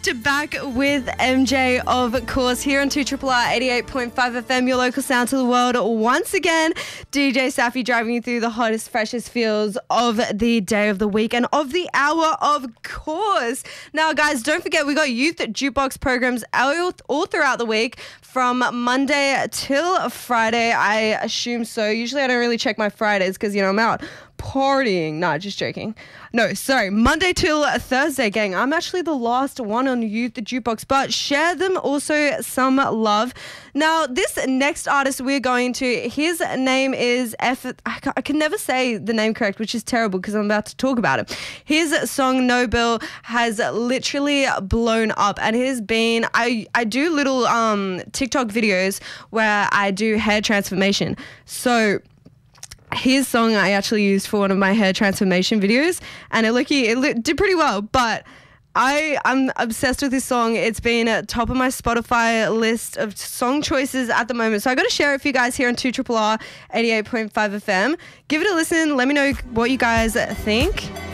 to back with MJ, of course, here on 2RRR 88.5 FM, your local sound to the world. Once again, DJ Safi driving you through the hottest, freshest feels of the day of the week and of the hour, of course. Now, guys, don't forget, we got youth jukebox programs all throughout the week from Monday till Friday. I assume so. Usually I don't really check my Fridays because, I'm out partying. Nah, just joking. No, sorry. Monday till Thursday, gang. I'm actually the last one on Youth Jukebox, but share them also some love. Now, this next artist we're going to, his name is I can never say the name correct, which is terrible because I'm about to talk about it. His song No Bill has literally blown up, and has been, I do little TikTok videos where I do hair transformation. So his song I actually used for one of my hair transformation videos, and it did pretty well, but I'm obsessed with this song. It's been at top of my Spotify list of song choices at the moment. So I got to share it for you guys here on 2RRR 88.5 FM. Give it a listen. Let me know what you guys think.